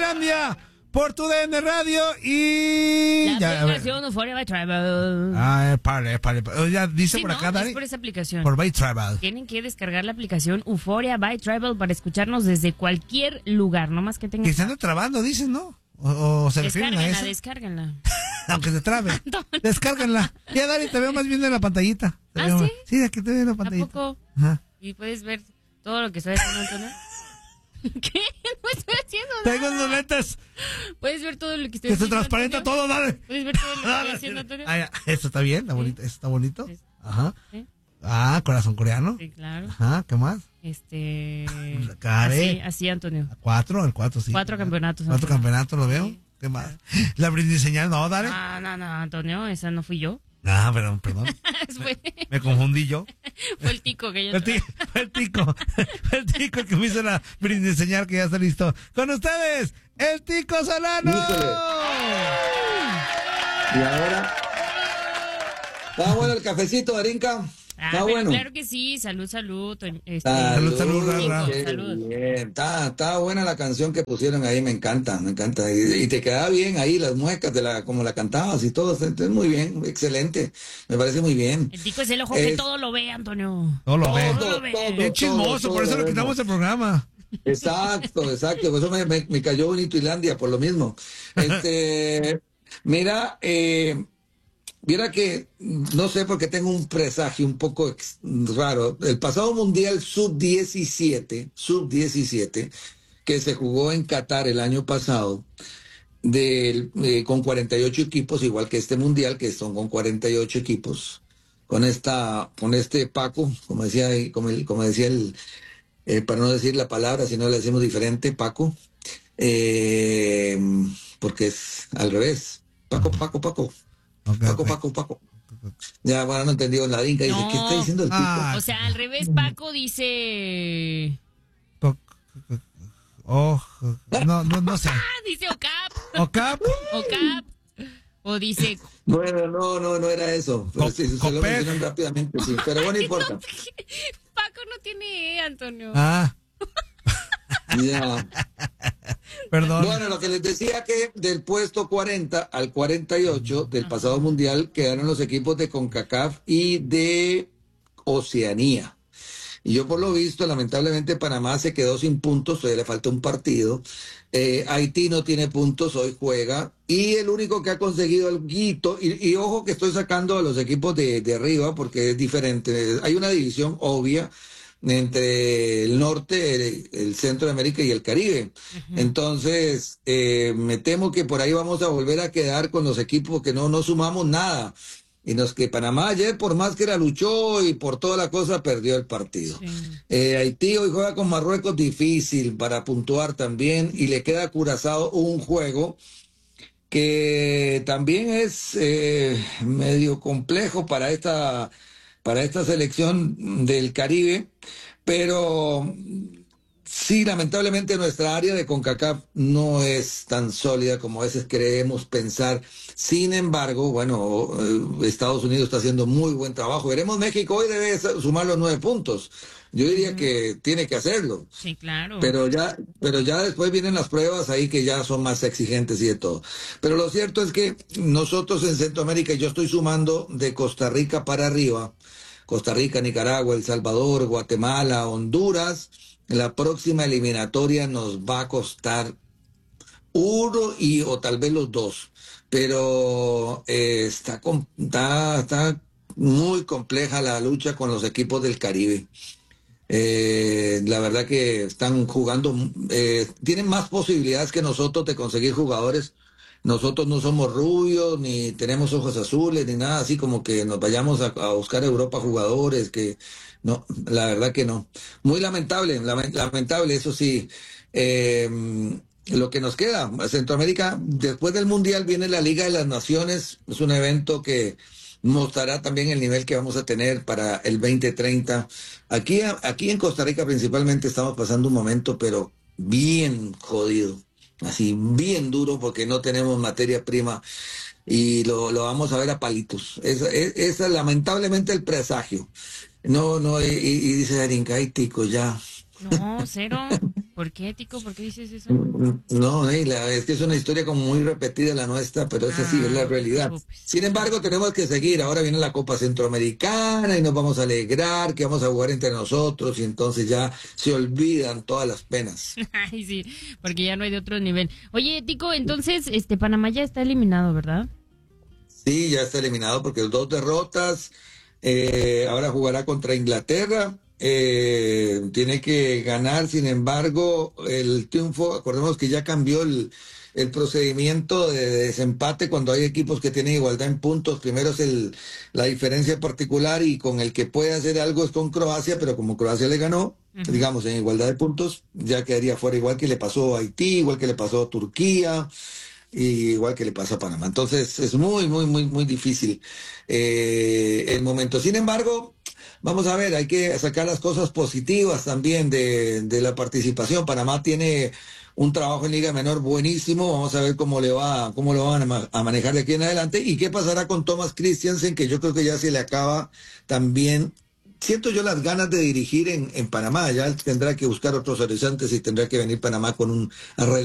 Finlandia por tu DN Radio y... La aplicación Euphoria by Travel. Ya dice Sí, por ¿no? acá, Dani. Es por esa aplicación. Por By Travel. Tienen que descargar la aplicación Euphoria by Travel para escucharnos desde cualquier lugar, no más que tengan... Que se anda trabando, dicen, ¿no? O se refieren a eso. Descárguenla. Aunque se trabe. No. Descárganla. Ya, Dani, te veo más bien en la pantallita. ¿Sí? Sí, aquí te veo en la ¿A pantallita. poco? Ajá. ¿Y puedes ver todo lo que estoy haciendo, Antonio? ¿Qué? No estoy haciendo nada. Tengo unos lentes. ¿Puedes ver todo lo que estoy Que se haciendo, transparenta Antonio? todo, dale. ¿Puedes ver todo lo que estoy haciendo, Antonio? Esto está bien, está bonito. Esto está bonito. Sí. Ajá. ¿Sí? Corazón coreano. Sí, claro. Ajá, ¿qué más? Care. Así, Antonio. El 4, sí. 4 campeonatos. 4 Antonio. campeonatos, lo veo. Sí. ¿Qué más? La brindis señal, no, dale. No, Antonio, esa no fui yo. Perdón. Me confundí yo. Fue el tico que yo... Fue el tico que me hizo la brindis señal, que ya está listo. Con ustedes, el Tico Solano. Híjole. Y ahora... ¿Está bueno el cafecito, Darinka? Está bueno. Claro que sí, salud. Salud, Ra. Qué Salud. bien. Está buena la canción que pusieron ahí, me encanta. Y te queda bien ahí las muecas como la cantabas y todo. Es muy bien, excelente. Me parece muy bien. El tico es el ojo que todo lo ve, Antonio. No lo ve. Todo lo ve. Es chismoso, todo por eso lo lo quitamos vemos. el programa. Exacto. Por eso me cayó bonito Islandia, por lo mismo. Mira, mira que no sé por qué tengo un presagio un poco raro. El pasado Mundial Sub-17, que se jugó en Qatar el año pasado, con 48 equipos, igual que este Mundial, que son con 48 equipos, con este Paco, como decía el, para no decir la palabra, si no le decimos diferente, Paco, porque es al revés. Paco. Paco. Ya, bueno, no entendió la Dinka. Dice, ¿qué está diciendo el tipo? O sea, al revés, Paco dice... No sé. Dice OCAP. ¿Ocap? O dice... Bueno, no era eso. Pero sí, se lo Copec. mencionan rápidamente, sí. Pero bueno, no importa. Paco no tiene E, Antonio. Ya. Perdón. Bueno, lo que les decía que del puesto 40 al 48 del pasado mundial quedaron los equipos de CONCACAF y de Oceanía. Y yo por lo visto, lamentablemente Panamá se quedó sin puntos, todavía le falta un partido. Haití no tiene puntos, hoy juega. Y el único que ha conseguido el guito, y ojo que estoy sacando a los equipos de arriba porque es diferente. Hay una división obvia entre el norte, el centro de América y el Caribe. Entonces, me temo que por ahí vamos a volver a quedar con los equipos que no sumamos nada. Y que Panamá ayer, por más que la luchó y por toda la cosa, perdió el partido. Sí. Haití hoy juega con Marruecos, difícil para puntuar también, y le queda a Curazao un juego que también es medio complejo para esta selección del Caribe, pero sí, lamentablemente nuestra área de CONCACAF no es tan sólida como a veces creemos pensar. Sin embargo, bueno, Estados Unidos está haciendo muy buen trabajo. Veremos, México hoy debe sumar los 9 puntos. Yo diría que tiene que hacerlo. Sí, claro. Pero ya después vienen las pruebas ahí que ya son más exigentes y de todo. Pero lo cierto es que nosotros en Centroamérica, yo estoy sumando de Costa Rica para arriba, Costa Rica, Nicaragua, El Salvador, Guatemala, Honduras. La próxima eliminatoria nos va a costar uno o tal vez los dos, pero está muy compleja la lucha con los equipos del Caribe. La verdad que están jugando, tienen más posibilidades que nosotros de conseguir jugadores. Nosotros no somos rubios, ni tenemos ojos azules, ni nada así como que nos vayamos a buscar a Europa jugadores, que no, la verdad que no. Muy lamentable, lamentable, eso sí. Lo que nos queda, Centroamérica, después del Mundial viene la Liga de las Naciones, es un evento que mostrará también el nivel que vamos a tener para el 2030. Aquí en Costa Rica principalmente estamos pasando un momento, pero bien jodido. Así bien duro porque no tenemos materia prima y lo vamos a ver a palitos. Esa es lamentablemente el presagio. Y dice Darinka, ay tico, ya. No, cero. ¿Por qué, Tico? ¿Por qué dices eso? No, es que es una historia como muy repetida la nuestra, pero es así, es la No te realidad. preocupes. Sin embargo, tenemos que seguir. Ahora viene la Copa Centroamericana y nos vamos a alegrar que vamos a jugar entre nosotros y entonces ya se olvidan todas las penas. Ay, sí, porque ya no hay de otro nivel. Oye, Tico, entonces, Panamá ya está eliminado, ¿verdad? Sí, ya está eliminado porque 2 derrotas. Ahora jugará contra Inglaterra. Tiene que ganar, sin embargo, el triunfo. Acordemos que ya cambió el procedimiento de desempate cuando hay equipos que tienen igualdad en puntos. Primero es la diferencia particular y con el que puede hacer algo es con Croacia, pero como Croacia le ganó, Ujú. digamos, en igualdad de puntos, ya quedaría fuera, igual que le pasó a Haití, igual que le pasó a Turquía. Y igual que le pasa a Panamá. Entonces es muy, muy, muy, muy difícil el momento. Sin embargo, vamos a ver, hay que sacar las cosas positivas también de la participación. Panamá tiene un trabajo en Liga Menor buenísimo. Vamos a ver cómo lo van a manejar de aquí en adelante. Y qué pasará con Thomas Christiansen, que yo creo que ya se le acaba también. Siento yo las ganas de dirigir en Panamá. Ya tendrá que buscar otros horizontes y tendrá que venir Panamá con un arreglo